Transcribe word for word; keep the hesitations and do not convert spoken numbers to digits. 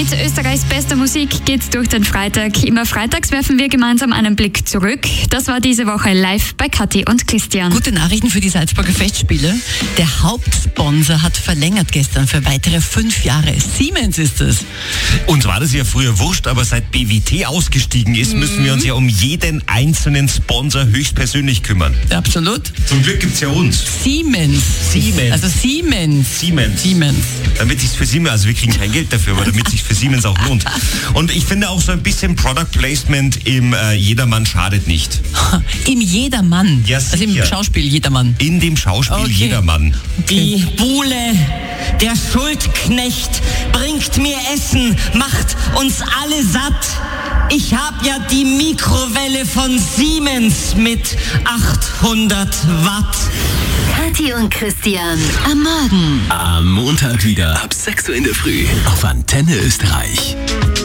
Mit Österreichs bester Musik geht's durch den Freitag. Immer freitags werfen wir gemeinsam einen Blick zurück. Das war diese Woche live bei Kathi und Christian. Gute Nachrichten für die Salzburger Festspiele. Der Hauptsponsor hat verlängert gestern für weitere fünf Jahre. Siemens ist es. Uns war das ja früher wurscht, aber seit B W T ausgestiegen ist, mhm. müssen wir uns ja um jeden einzelnen Sponsor höchstpersönlich kümmern. Absolut. Zum Glück gibt's ja uns. Siemens. Siemens. Also Siemens. Siemens. Siemens. Damit sich's für Siemens, also wir kriegen kein Geld dafür, aber damit sich's für Siemens auch lohnt. Und ich finde auch so ein bisschen Product Placement im äh, Jedermann schadet nicht. Im Jedermann? Ja, also im Schauspiel Jedermann. In dem Schauspiel okay. Jedermann. Die Buhle, der Schuldknecht, bringt mir Essen, macht uns alle satt. Ich hab ja die Mikrowelle von Siemens mit achthundert Watt. Kathi und Christian am Morgen. Am Montag wieder ab sechs Uhr in der Früh auf Antenne Österreich.